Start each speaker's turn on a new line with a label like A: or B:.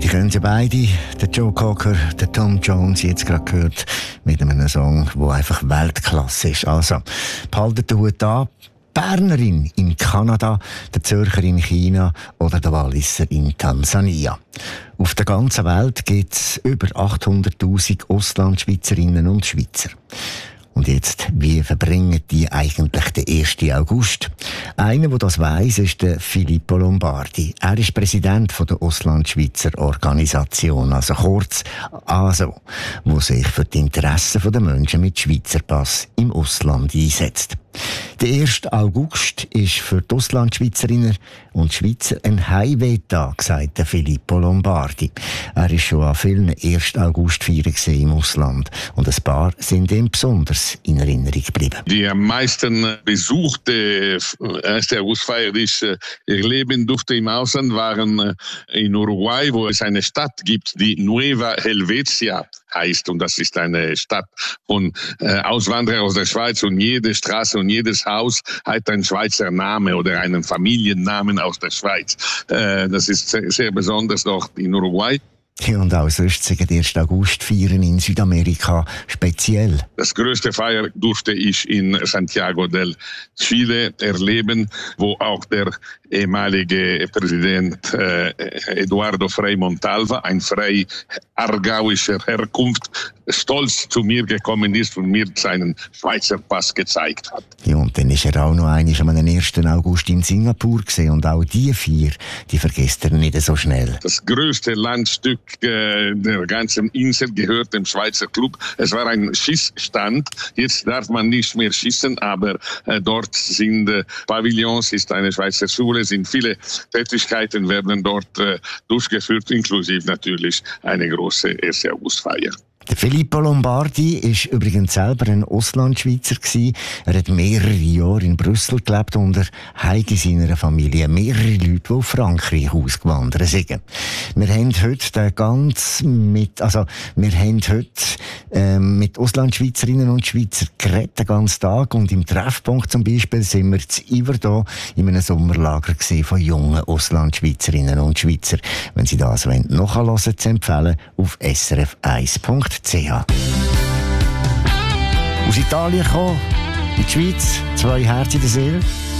A: Die kennen sie beide, der Joe Cocker, der Tom Jones, jetzt gerade gehört, mit einem Song, der einfach Weltklasse ist. Also, behaltet den Hut an. Bernerin in Kanada, der Zürcher in China oder der Walliser in Tansania. Auf der ganzen Welt gibt es über 800'000 Auslandschweizerinnen und Schweizer. Und jetzt, wie verbringen die eigentlich den 1. August? Einer, der das weiss, ist der Filippo Lombardi. Er ist Präsident der Auslandschweizer Organisation, also kurz ASO, wo sich für die Interessen der Menschen mit Schweizer Pass im Ausland einsetzt. Der 1. August ist für die Auslandschweizerinnen und Schweizer ein Heimwehtag, sagt der Filippo Lombardi. Er ist schon an vielen 1. August-Feiern im Ausland und ein paar sind ihm besonders in Erinnerung geblieben.
B: Die am meisten besuchte 1. Augustfeier, die ich erleben durfte im Ausland, waren in Uruguay, wo es eine Stadt gibt, die Nueva Helvetia heißt. Und das ist eine Stadt von Auswanderern aus der Schweiz. Und jede Straße und jedes Haus hat einen Schweizer Namen oder einen Familiennamen aus der Schweiz. Das ist sehr besonders dort in Uruguay.
A: Ja, und auch sonst sind die 1. August feiern in Südamerika speziell.
B: Das größte Feier durfte ich in Santiago del Chile erleben, wo auch der ehemalige Präsident Eduardo Frei Montalva, ein Frei aargauischer Herkunft, stolz zu mir gekommen ist und mir seinen Schweizer Pass gezeigt hat.
A: Ja, und dann ist er auch noch einmal am 1. August in Singapur gesehen und auch die Feier, die vergisst er nicht so schnell.
B: Das größte Landstück der ganzen Insel gehört dem Schweizer Club. Es war ein Schießstand. Jetzt darf man nicht mehr schießen, aber dort sind Pavillons, ist eine Schweizer Schule, sind viele Tätigkeiten werden dort durchgeführt, inklusive natürlich eine große 1. Augustfeier.
A: Der Filippo Lombardi ist übrigens selber ein Auslandschweizer gewesen. Er hat mehrere Jahre in Brüssel gelebt und er hat in seiner Familie mehrere Leute, die auf Frankreich ausgewandert sind. Wir haben heute mit Auslandschweizerinnen und Schweizer geredet, den ganzen Tag. Und im Treffpunkt zum Beispiel sind wir zu Iverdon in einem Sommerlager von jungen Auslandschweizerinnen und Schweizer. Wenn Sie das nachhören wollen, zu empfehlen auf srf1.ch. Aus Italien gekommen, in die Schweiz, 2 Herzen in der Seele.